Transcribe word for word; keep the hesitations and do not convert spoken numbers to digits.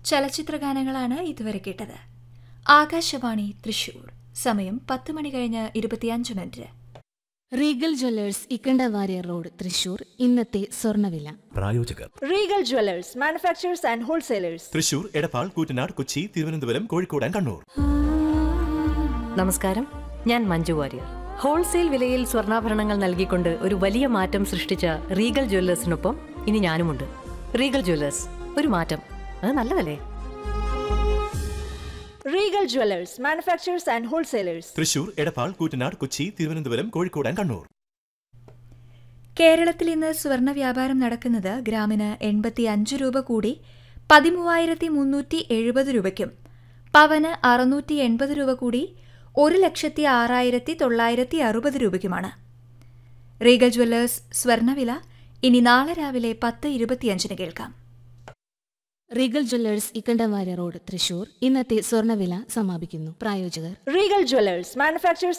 ചലച്ചിത്രഗാനങ്ങളാണ് ഇതുവരെ കേട്ടത്. ആകാശവാണി തൃശൂർ. സമയം പത്ത് മണി കഴിഞ്ഞ് ഇരുപത്തിയഞ്ച് minute. Regal Jewellers Ikkanda Warrier road Thrissur. ഇന്നത്തെ സ്വർണ്ണവില. പ്രായോജകർ Regal Jewellers manufacturers and wholesalers. Thrissur, Edappal, Koottanad, Kochi, Thiruvananthapuram, Kozhikode and Kannur. നമസ്കാരം, ഞാൻ മഞ്ജു വാര്യർ. ഹോൾസെയിൽ വിലയിൽ സ്വർണ്ണാഭരണങ്ങൾ നൽകിക്കൊണ്ട് ഒരു വലിയ മാറ്റം സൃഷ്ടിച്ച റീഗൽ ജ്വല്ലേഴ്സിനൊപ്പം ഇനി ഞാനുമുണ്ട്. റീഗൽ ജ്വല്ലേഴ്സ്, ഒരു മാറ്റം, അത് നല്ലതല്ലേ? Regal Jewellers manufacturers and wholesalers. Thrissur, Edappal, Koottanad, Kochi, Thiruvananthapuram, Kozhikode and Kannur. കേരളത്തിൽ ഇന്ന് സ്വർണ്ണ വ്യാപാരം നടക്കുന്നത് ഗ്രാമിന് എൺപത്തി അഞ്ച് രൂപ കൂടി പതിമൂവായിരത്തി മുന്നൂറ്റി എഴുപത് രൂപയ്ക്കും പവന് അറുന്നൂറ്റി എൺപത് രൂപ കൂടി ഒരു ലക്ഷത്തി ആറായിരത്തി തൊള്ളായിരത്തി അറുപത് രൂപയ്ക്കുമാണ്. റീഗൽ ജ്വല്ലേഴ്സ് സ്വർണ്ണവില ഇനി നാളെ രാവിലെ പത്ത് ഇരുപത്തിയഞ്ചിന് കേൾക്കാം. Regal Jewellers Ikkanda Warrier road Thrissur. ഇന്നത്തെ സ്വർണ്ണവില സമാപിക്കുന്നു. പ്രായോജകർ റീഗൽ ജ്വല്ലേഴ്സ് മാനുഫാക്ചറേഴ്സ്